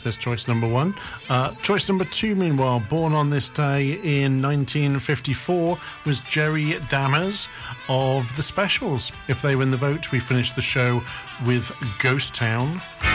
There's choice number 1. Choice number 2, meanwhile, born on this day in 1954, was Jerry Dammers of The Specials. If they win the vote, we finish the show with Ghost Town.